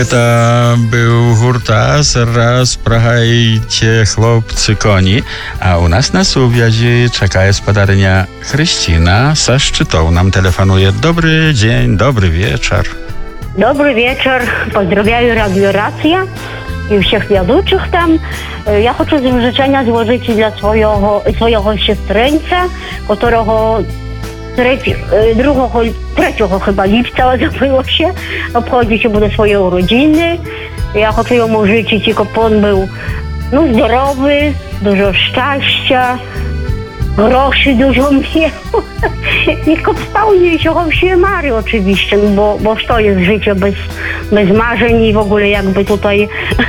Гэта быў гуртас раз прагайце хлопцы коні, а у нас на сувязі чакае спадарня Хрысціна са Шчытоў. Нам тэлефануе. Добрый дзень, добрый вечар. Добрый вечер. Поздравляю радио «Рация» и всех ведущих там. Я хочу życzenia złożyć dla swojego siostrzeńca, którego 3 chyba lipca zabyło się, obchodzi się bude swoje urodziny. Ja chcę mu życzyć, żeby on był zdrowy, dużo szczęścia, groszy dużo miał. Niech spełni się mary oczywiście, bo to jest życie bez marzeń i w ogóle jakby tutaj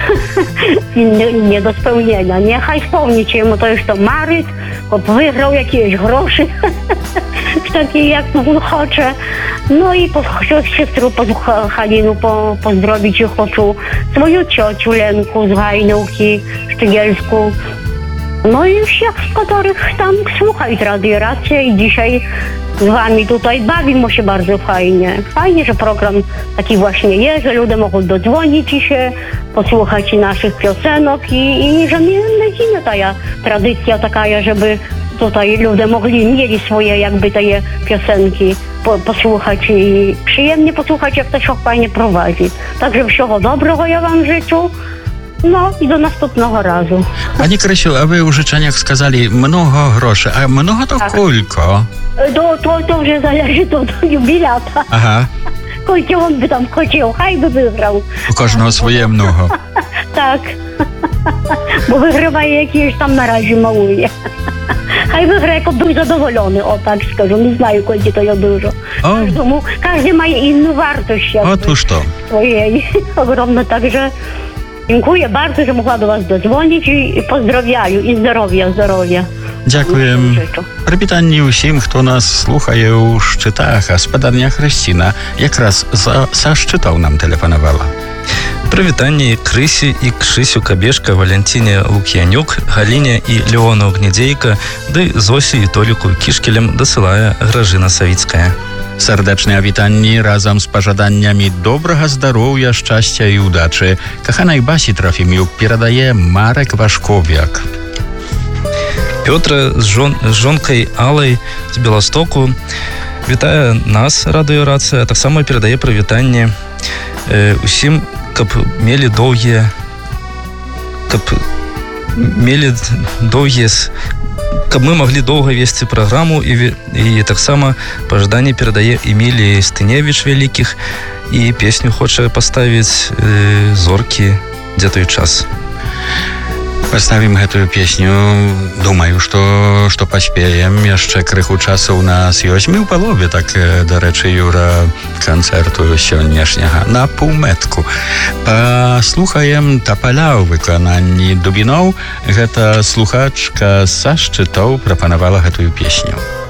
nie do spełnienia. Niechaj spełni się mu to już to mary, wygrał jakieś groszy, takie jak on chce. No i siostrę Halinu pozdrowić i chcę swoją ciociu Lenku z Hajnówki, Sztygielsku. No i всех, których tam słuchają Radio Racja i dzisiaj z wami tutaj bawimy się bardzo fajnie. Fajnie, że program taki właśnie jest, że ludzie mogą dodzwonić i się posłuchać naszych piosenek i że nie ta tradycja taka, żeby tutaj ludzie mieli swoje jakby te piosenki posłuchać i przyjemnie posłuchać, jak to się fajnie prowadzi. Także wszystkiego dobrego ja wam życzę. No i do następnego razu. Pani Krysiu, a wy w życzeniach skazali mnogo groszy, a mnogo to kulko? To już zależy do jubilata. Aha. Końcu on by tam chciał, haj by wygrał. U każdego swoje mnogo. Tak. Bo wygrywa jakieś tam na razie małuje. Haj wygra, jako był zadowolony, o tak skажу, nie znają, końcu to ja dużo. Każdy ma inną wartość. Otóż to. Swojej ogromne, także dziękuję bardzo, że mogła do was dodzwonić i pozdrawiają i zdrowia. Dziękuję. Привітанні усім, хто нас слухає у Шчитах, а спадарня Хрысціна якраз са Шчытоў нам тэлефанавала. Привітанні Крысі і Кшысю Кабешка, Валентине Лук'янюк, Галине і Леону Гнедзейка, ды Зосі і Толіку Кішкелем дасылае Гражына Савіцкая. Serdeczne witanie razem z pożadaniami dobrego zdrowia, szczęścia i udaczy. Kochanej Basi Trofimiuk переdaje Marek Waszkowiak. Piotr z żonką Alej z Białostoku witaje nas, Radio Racja, a tak samo переdaje przywitanie усім, kab mieli długie каб мы могли долго вести программу и так само пожадание передае Эмилии Стыневич Великих и песню хоче поставить зорки «Где той час». Поставим эту песню. Думаю, что поспеем. Jeszcze krychu czasu u nas jest. My w połowie, tak do rzeczy, Jura, koncertu sionieszniego na półmetku. Posłuchajem Tapala w wykonaniu Dubiną. Ta słuchaczka sa Szczytoў proponowała tę pieśnię.